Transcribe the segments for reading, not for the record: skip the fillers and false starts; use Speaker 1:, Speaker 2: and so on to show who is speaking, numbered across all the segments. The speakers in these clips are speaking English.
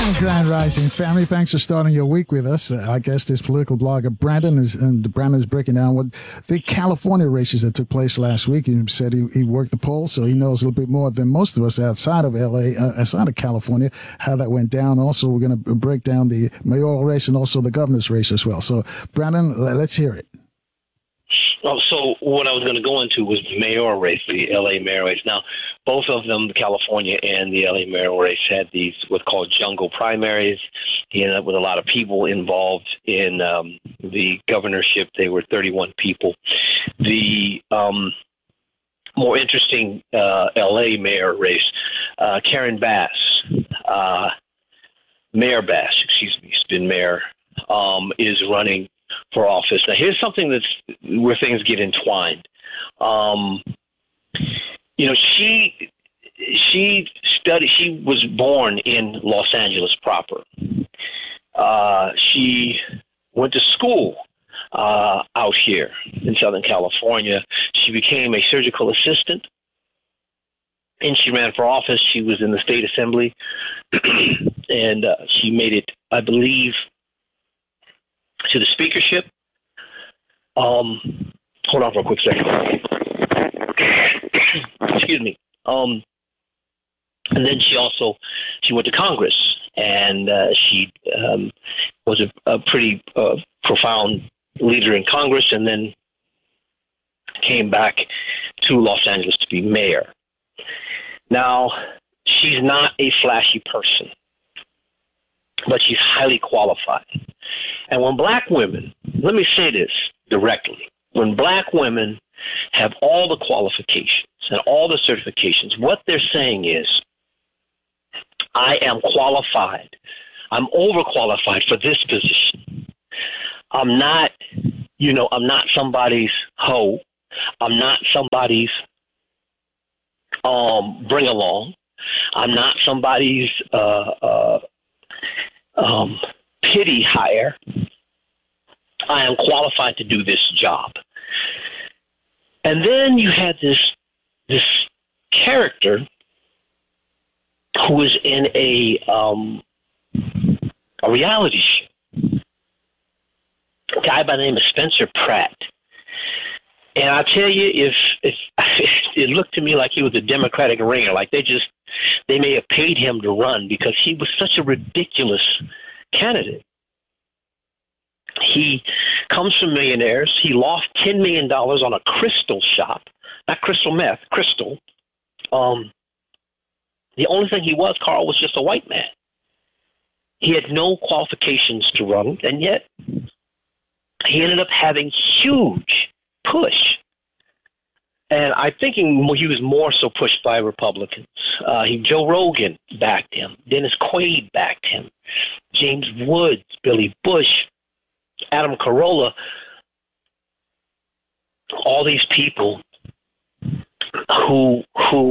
Speaker 1: Grand Rising family, thanks for starting your week with us. I guess this political blogger Brandon is breaking down what the California races that took place last week. He said he worked the polls, so he knows a little bit more than most of us outside of LA, outside of California, how that went down. Also, we're going to break down the mayoral race and also the governor's race as well. So, Brandon, let's hear it.
Speaker 2: Well, so what I was going to go into was the mayoral race, the L.A. mayoral race. Now, both of them, the California and the L.A. mayoral race, had these what's called jungle primaries. He ended up with a lot of people involved in the governorship. They were 31 people. The more interesting L.A. mayor race, Karen Bass, Mayor Bass, excuse me, has been mayor, is running for office. Now, here's something that's where things get entwined. She was born in Los Angeles proper. She went to school out here in Southern California. She became a surgical assistant, and she ran for office. She was in the state assembly, and she made it, I believe, to the speakership. Hold on for a quick second. Excuse me. And then she went to Congress, and she was a pretty profound leader in Congress, and then came back to Los Angeles to be mayor. Now, she's not a flashy person, but she's highly qualified. And when black women, let me say this directly, when black women have all the qualifications and all the certifications, what they're saying is, I am qualified. I'm overqualified for this position. I'm not somebody's hoe. I'm not somebody's bring along. I'm not somebody's pity hire. I am qualified to do this job. And then you had this character who was in a reality show. A guy by the name of Spencer Pratt. And I tell you, if it looked to me like he was a Democratic ringer, like they may have paid him to run because he was such a ridiculous candidate. He comes from millionaires. He lost $10 million on a crystal shop, not crystal meth, crystal. The only thing he was, Carl, was just a white man. He had no qualifications to run, and yet he ended up having huge push. And I think he was more so pushed by Republicans. Joe Rogan backed him. Dennis Quaid backed him. James Woods, Billy Bush, Adam Carolla, all these people who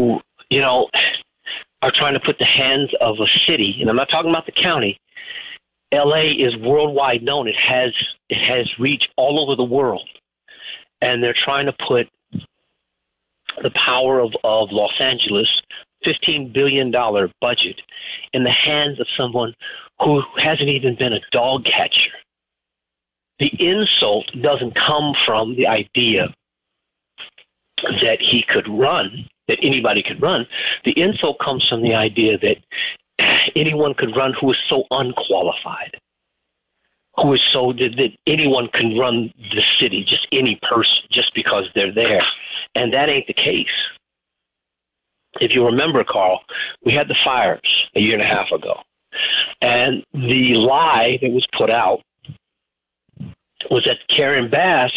Speaker 2: are trying to put the hands of a city, and I'm not talking about the county. LA is worldwide known. It has reach all over the world. And they're trying to put the power of Los Angeles, $15 billion budget, in the hands of someone who hasn't even been a dog catcher. The insult doesn't come from the idea that he could run, that anybody could run. The insult comes from the idea that anyone could run who is so unqualified, who is so that anyone can run the city, just any person, just because they're there. And that ain't the case. If you remember, Carl, we had the fires a year and a half ago. And the lie that was put out was that Karen Bass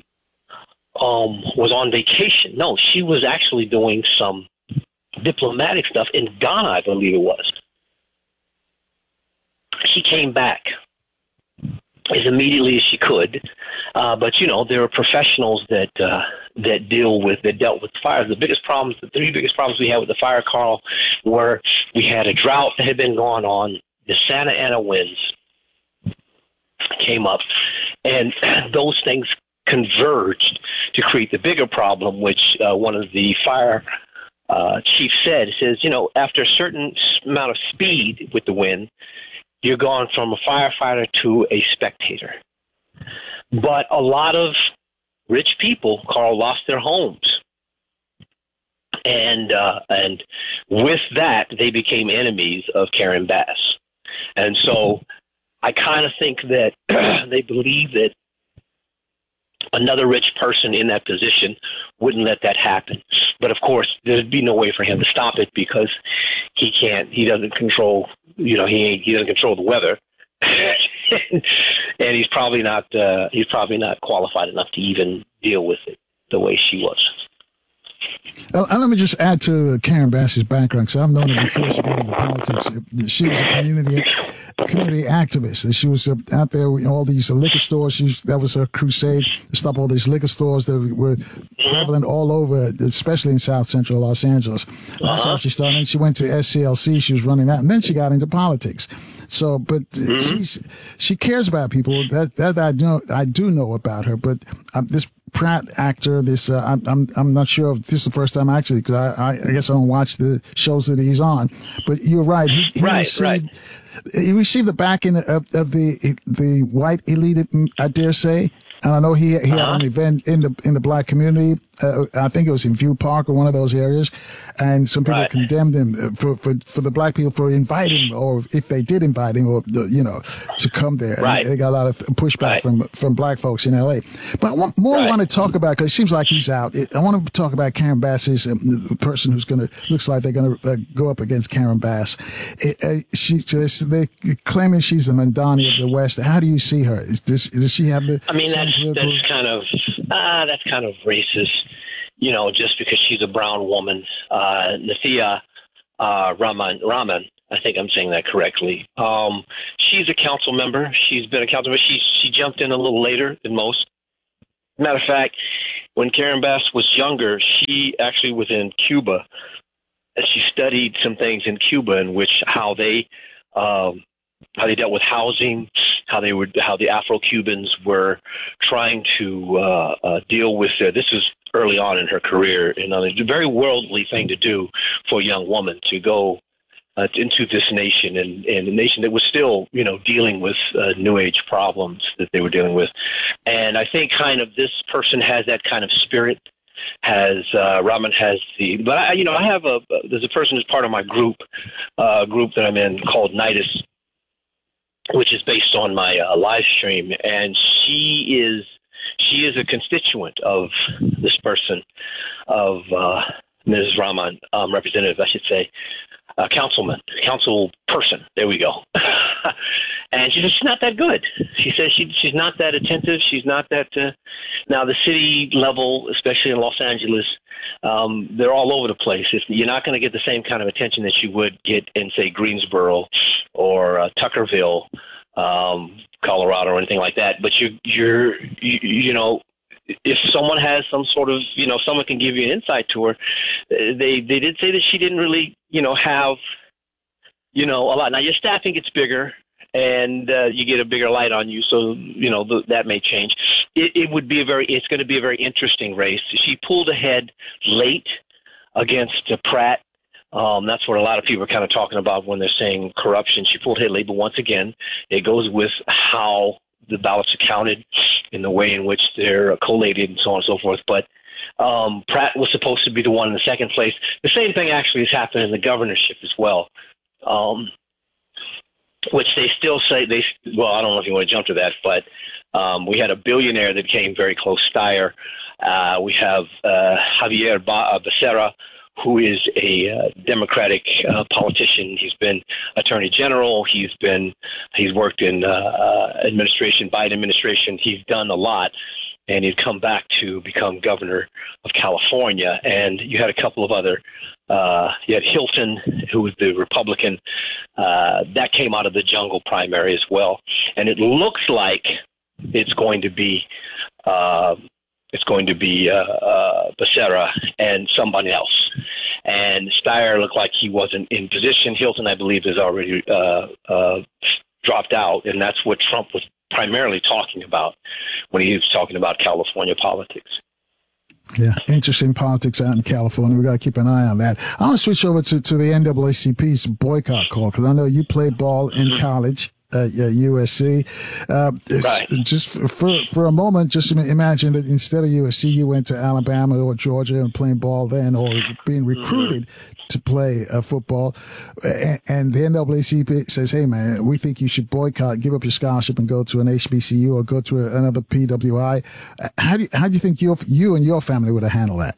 Speaker 2: was on vacation. No, she was actually doing some diplomatic stuff in Ghana, I believe it was. She came back as immediately as she could, but there are professionals that dealt with fires. The three biggest problems we had with the fire, Carl, were we had a drought that had been going on. The Santa Ana winds came up, and those things converged to create the bigger problem, which one of the fire chiefs says, after a certain amount of speed with the wind, you're gone from a firefighter to a spectator. But a lot of rich people, Carl, lost their homes. And with that, they became enemies of Karen Bass. And so I kind of think that they believe that another rich person in that position wouldn't let that happen. But of course, there'd be no way for him to stop it because he doesn't control, he doesn't control the weather. And he's probably not qualified enough to even deal with it the way she was.
Speaker 1: Let me just add to Karen Bass's background, because I've known her before she got into politics. She was a community activist. She was out there with all these liquor stores. That was her crusade to stop all these liquor stores that were prevalent all over, especially in South Central Los Angeles. That's how she started. And she went to SCLC. She was running that, and then she got into politics. So, but she cares about people. That I do know about her. But this Pratt actor, I'm not sure if this is the first time actually, because I guess I don't watch the shows that he's on. But you're right. He received the backing of the white elite, I dare say. And I know he had an event in the black community. I think it was in View Park or one of those areas, and some people condemned him for the black people for inviting, or if they did invite him, or to come there. And they got a lot of pushback from black folks in L.A. But I want to talk about, because it seems like he's out. I want to talk about Karen Bass's the person who's looks like they're going to go up against Karen Bass. They claiming she's the Mandani of the West. How do you see her? Does she have the?
Speaker 2: I mean, that's kind of racist, just because she's a brown woman. Nathia Raman, I think I'm saying that correctly. She's a council member. She's been a council member. She jumped in a little later than most. Matter of fact, when Karen Bass was younger, she actually was in Cuba. She studied some things in Cuba in which how they dealt with housing, how the Afro-Cubans were trying to deal with this is early on in her career. It's a very worldly thing to do for a young woman to go into this nation and a nation that was still, dealing with New Age problems that they were dealing with. And I think kind of this person has that kind of spirit. Raman has but I have there's a person who's part of my group that I'm in called Nidus, which is based on my live stream, and she is a constituent of this person, of Ms. Raman, representative, I should say, council person. There we go. And she says she's not that good. She says she's not that attentive. She's not that. Now the city level, especially in Los Angeles, they're all over the place. You're not going to get the same kind of attention that you would get in, say, Greensboro or Tuckerville, Colorado, or anything like that. But if someone has some sort of, someone can give you an insight to her. They did say that she didn't really, have, a lot. Now your staffing gets bigger, and you get a bigger light on you, so that may change. It's going to be a very interesting race. She pulled ahead late against Pratt. That's what a lot of people are kind of talking about when they're saying corruption. She pulled ahead late, but once again, it goes with how the ballots are counted in the way in which they're collated and so on and so forth. But Pratt was supposed to be the one in the second place. The same thing actually has happened in the governorship as well, which they still say I don't know if you want to jump to that, but we had a billionaire that came very close, Steyer. We have Javier Becerra, who is a Democratic politician. He's been Attorney General. He's worked in Biden administration. He's done a lot, and he'd come back to become governor of California. And you had a couple of other. You had Hilton, who was the Republican. That came out of the jungle primary as well. And it looks like it's going to be Becerra and somebody else. And Steyer looked like he wasn't in position. Hilton, I believe, is already dropped out, and that's what Trump was primarily talking about when he was talking about California politics.
Speaker 1: Yeah, interesting politics out in California. We got to keep an eye on that. I want to switch over to the NAACP's boycott call, because I know you played ball in college. USC.
Speaker 2: Right.
Speaker 1: Just for a moment, just imagine that instead of USC, you went to Alabama or Georgia and playing ball then, or being recruited to play football, and the NAACP says, "Hey, man, we think you should boycott, give up your scholarship, and go to an HBCU or go to another PWI." How do you think you and your family would have handled that?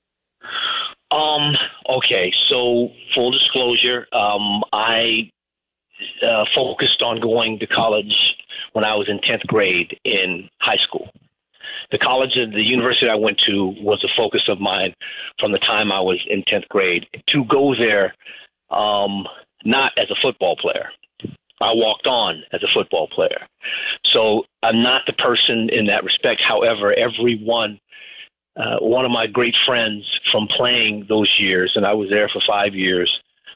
Speaker 2: Okay, so full disclosure, I focused on going to college when I was in 10th grade in high school. The university I went to was a focus of mine from the time I was in 10th grade. To go there, not as a football player. I walked on as a football player. So I'm not the person in that respect. However, one of my great friends from playing those years, and I was there for 5 years,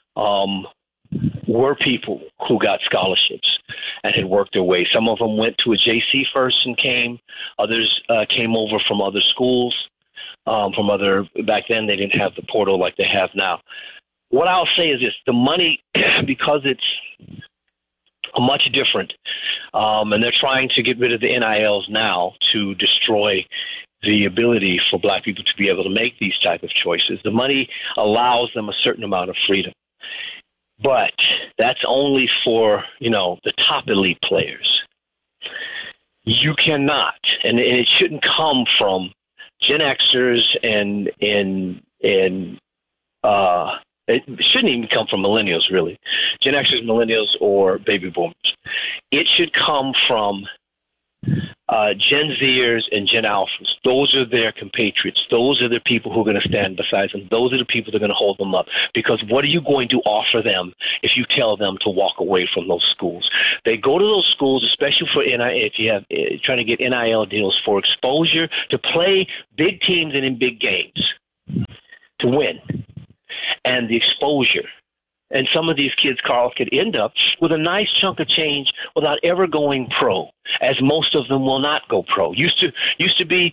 Speaker 2: were people who got scholarships and had worked their way. Some of them went to a JC first and came. Others came over from other schools, back then they didn't have the portal like they have now. What I'll say is this, the money, because it's much different, and they're trying to get rid of the NILs now to destroy the ability for black people to be able to make these type of choices. The money allows them a certain amount of freedom. But that's only for, the top elite players. You cannot, and it shouldn't come from Gen Xers and it shouldn't even come from millennials, really. Gen Xers, millennials, or baby boomers. It should come from Gen Zers and Gen Alphas. Those are their compatriots. Those are the people who are going to stand beside them. Those are the people that are going to hold them up. Because what are you going to offer them if you tell them to walk away from those schools? They go to those schools, especially for NIL, if you have trying to get NIL deals for exposure, to play big teams and in big games, to win, and the exposure. And some of these kids, Carl, could end up with a nice chunk of change without ever going pro, as most of them will not go pro. Used to be,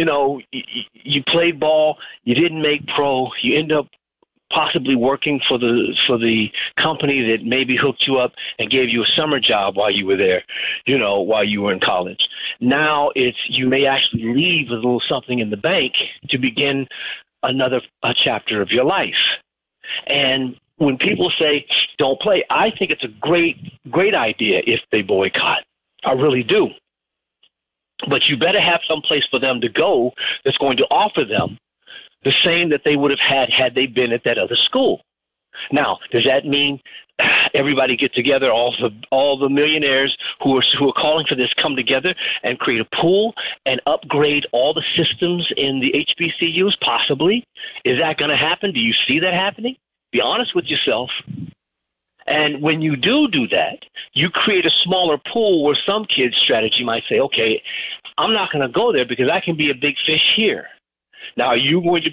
Speaker 2: you played ball, you didn't make pro, you end up possibly working for the company that maybe hooked you up and gave you a summer job while you were there, while you were in college. Now you may actually leave with a little something in the bank to begin another chapter of your life. And when people say don't play, I think it's a great idea if they boycott. I really do. But you better have some place for them to go that's going to offer them the same that they would have had they been at that other school. Now, does that mean everybody get together, all the millionaires who are calling for this come together and create a pool and upgrade all the systems in the HBCUs? Possibly. Is that going to happen? Do you see that happening? Be honest with yourself. And when you do that, you create a smaller pool where some kids' strategy might say, okay, I'm not going to go there because I can be a big fish here. Now, are you going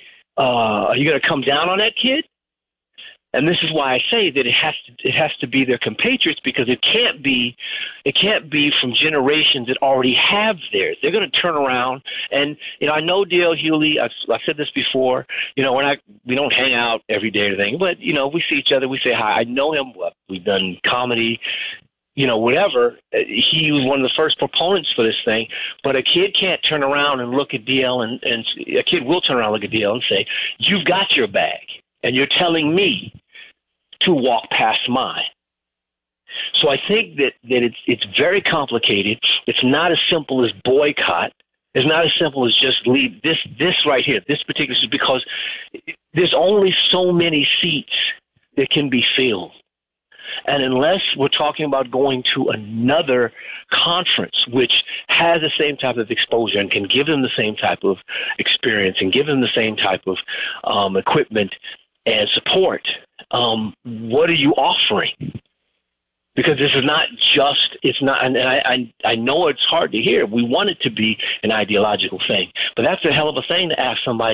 Speaker 2: to come down on that kid? And this is why I say that it has to be their compatriots, because it can't be from generations that already have theirs. They're going to turn around, and I know D.L. Hughley. I've said this before. We don't hang out every day or anything, but we see each other. We say hi. I know him. We've done comedy. Whatever. He was one of the first proponents for this thing. But a kid can't turn around and look at DL, and a kid will turn around and look at DL and say, "You've got your bag, and you're telling me to walk past mine." So I think that it's very complicated. It's not as simple as boycott. It's not as simple as just leave this right here, this particular, because there's only so many seats that can be filled. And unless we're talking about going to another conference, which has the same type of exposure and can give them the same type of experience and give them the same type of equipment and support, what are you offering? Because this is not just, it's not, and I know it's hard to hear. We want it to be an ideological thing, but that's a hell of a thing to ask somebody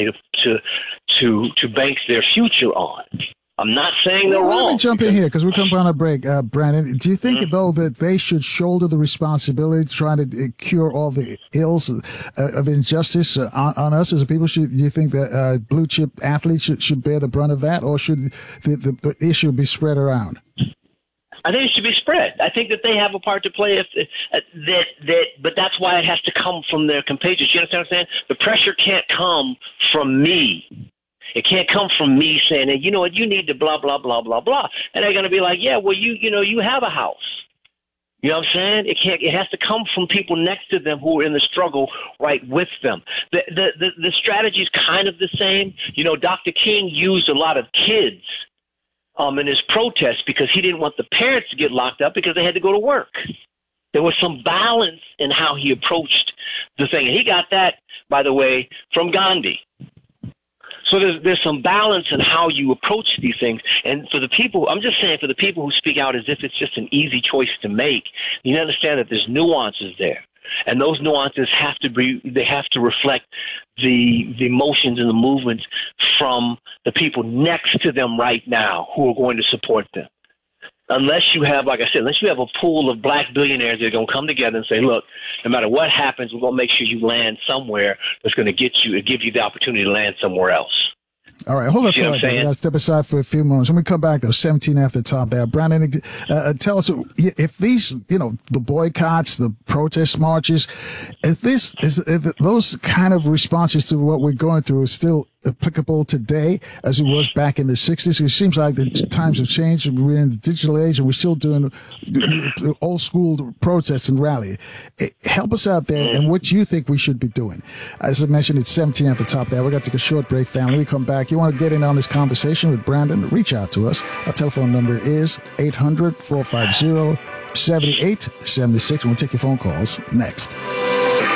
Speaker 2: to bank their future on. I'm not saying they're wrong.
Speaker 1: Let me jump in here because we're coming on a break, Brandon. Do you think, though, that they should shoulder the responsibility to try to cure all the ills of injustice on us as a people? Do you think that blue chip athletes should bear the brunt of that, or should the issue be spread around?
Speaker 2: I think it should be spread. I think that they have a part to play. But that's why it has to come from their compatriots. You understand what I'm saying? The pressure can't come from me. It can't come from me saying, hey, you know what, you need to blah, blah, blah, blah, blah. And they're going to be like, yeah, well, you have a house. You know what I'm saying? It has to come from people next to them who are in the struggle right with them. The strategy is kind of the same. You know, Dr. King used a lot of kids in his protest because he didn't want the parents to get locked up because they had to go to work. There was some balance in how he approached the thing. And he got that, by the way, from Gandhi. So there's some balance in how you approach these things. And for the people, I'm just saying, for the people who speak out as if it's just an easy choice to make, you understand that there's nuances there. And those nuances have to reflect the emotions and the movements from the people next to them right now who are going to support them. Unless you have, like I said, unless you have a pool of black billionaires that are going to come together and say, look, no matter what happens, we're going to make sure you land somewhere that's going to give you the opportunity to land somewhere else.
Speaker 1: All right, hold on.
Speaker 2: You know what I'm saying?
Speaker 1: Let's step aside for a few moments. When we come back, though, 17 after the top there. Brandon, tell us if these, the boycotts, the protest marches, if those kind of responses to what we're going through is still applicable today as it was back in the 60s. It seems like the times have changed. We're in the digital age and we're still doing old school protests and rally. Help us out there and what you think we should be doing. As I mentioned, it's 17 at the top there. We're going to take a short break, family. We come back. You want to get in on this conversation with Brandon, reach out to us. Our telephone number is 800-450-7876. We'll take your phone calls next.